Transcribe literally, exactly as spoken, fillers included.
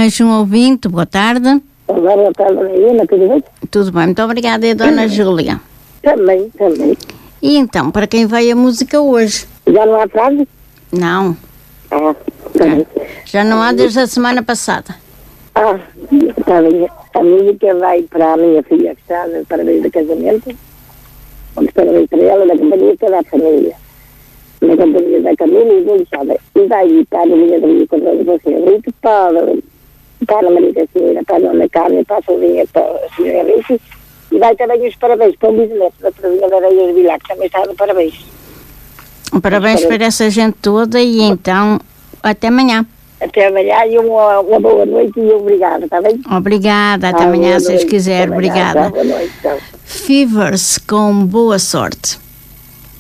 Mais um ouvinte, boa tarde. Olá, boa tarde, Ana, tudo bem? Tudo bem, muito obrigada, é a Dona Júlia. Também, também. E então, para quem vai a música hoje? Já não há frase? Não. Ah, também. Já não há desde a semana passada. Ah, está bem. A música vai para a minha filha que está no parabéns do casamento. Vamos parabéns para ela, da companhia toda a família. Na companhia da Camila e do Lixada. E vai para a minha família com toda você. Muito para, para a Maria Casimira, para a Dona Carmen, para a Solinha, para a senhora Rice. E vai também os parabéns para o bisneto da Provinha da Areias Vilar, que também está no parabéns. Parabéns para essa gente toda e então, até amanhã. Até amanhã e uma, uma boa noite e obrigada, está bem? Obrigada, até ah, amanhã, se vocês quiserem. Obrigada. Boa noite, então. Fevers com boa sorte.